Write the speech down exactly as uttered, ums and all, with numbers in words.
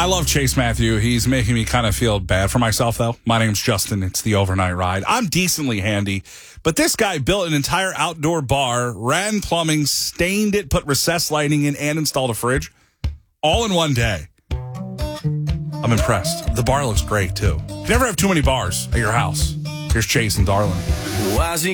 I love Chase Matthew. He's making me kind of feel bad for myself, though. My name's Justin. It's the Overnight Ride. I'm decently handy, but this guy built an entire outdoor bar, ran plumbing, stained it, put recessed lighting in, and installed a fridge all in one day. I'm impressed. The bar looks great, too. You never have too many bars at your house. Here's Chase and Darlin.